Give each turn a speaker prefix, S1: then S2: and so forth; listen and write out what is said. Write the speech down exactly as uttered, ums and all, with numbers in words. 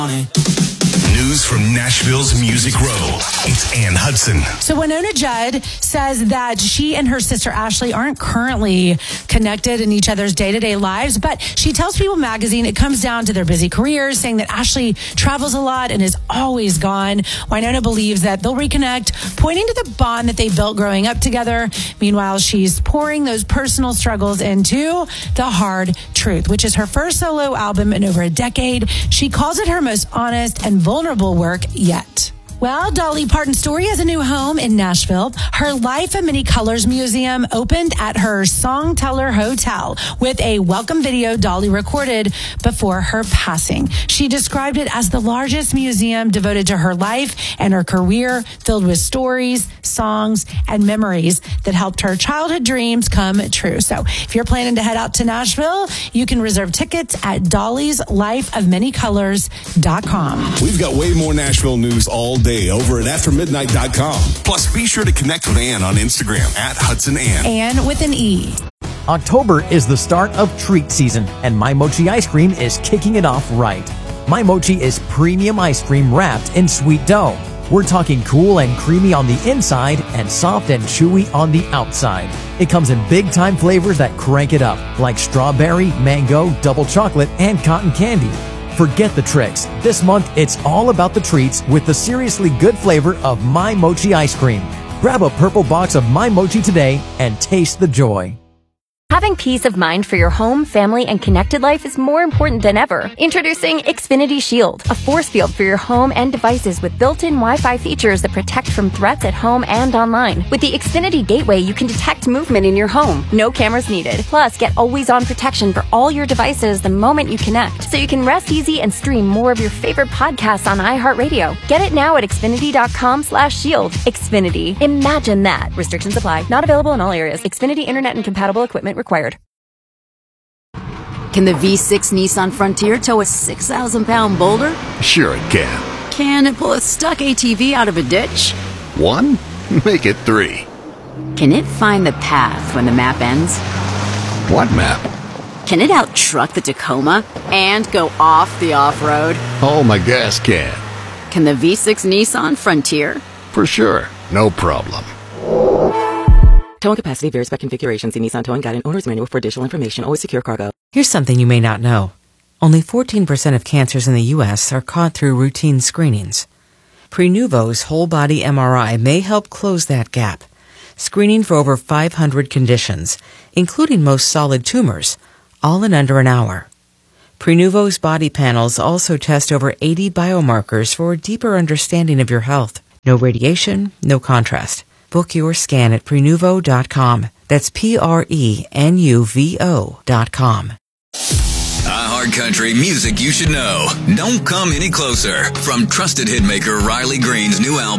S1: News from Nashville's Music Row. It's Ann Hudson.
S2: So Winona Judd says that she and her sister Ashley aren't currently connected in each other's day-to-day lives, but she tells People Magazine it comes down to their busy careers, saying that Ashley travels a lot and is always gone. Winona believes that they'll reconnect, pointing to the bond that they built growing up together. Meanwhile, she's pouring those personal struggles into The Hard Truth, which is her first solo album in over a decade. She calls it her most honest and vulnerable work yet. Well, Dolly Parton's story has a new home in Nashville. Her Life of Many Colors Museum opened at her Songteller Hotel with a welcome video Dolly recorded before her passing. She described it as the largest museum devoted to her life and her career, filled with stories, songs, and memories that helped her childhood dreams come true. So if you're planning to head out to Nashville, you can reserve tickets at dollys life of many colors dot com.
S1: We've got way more Nashville news all day over at after midnight dot com. Plus, be sure to connect with Ann on Instagram at Hudson Ann.
S2: Ann with an E.
S3: October is the start of treat season, and My Mochi ice cream is kicking it off right. My Mochi is premium ice cream wrapped in sweet dough. We're talking cool and creamy on the inside and soft and chewy on the outside. It comes in big-time flavors that crank it up, like strawberry, mango, double chocolate, and cotton candy. Forget the tricks. This month, it's all about the treats with the seriously good flavor of My Mochi ice cream. Grab a purple box of My Mochi today and taste the joy.
S4: Having peace of mind for your home, family, and connected life is more important than ever. Introducing Xfinity Shield, a force field for your home and devices with built-in Wi-Fi features that protect from threats at home and online. With the Xfinity Gateway, you can detect movement in your home. No cameras needed. Plus, get always-on protection for all your devices the moment you connect, so you can rest easy and stream more of your favorite podcasts on iHeartRadio. Get it now at Xfinity.com slash shield. Xfinity. Imagine that. Restrictions apply. Not available in all areas. Xfinity Internet and compatible equipment required.
S5: Can the V six Nissan Frontier tow a six thousand pound boulder?
S6: Sure it can.
S5: Can it pull a stuck A T V out of a ditch?
S6: One? Make it three.
S5: Can it find the path when the map ends?
S6: What map?
S5: Can it out-truck the Tacoma and go off the off-road?
S6: Oh, my gas can.
S5: Can the V six Nissan Frontier?
S6: For sure. No problem.
S7: Towing capacity varies by configuration. See Nissan Towing Guide and Owner's Manual for additional information. Always secure cargo.
S8: Here's something you may not know. Only fourteen percent of cancers in the U S are caught through routine screenings. Prenuvo's whole-body M R I may help close that gap, screening for over five hundred conditions, including most solid tumors, all in under an hour. Prenuvo's body panels also test over eighty biomarkers for a deeper understanding of your health. No radiation, no contrast. Book your scan at Prenuvo dot com. That's P R E N U V O dot com.
S9: iHeartCountry music you should know. Don't come any closer. From trusted hitmaker Riley Green's new album.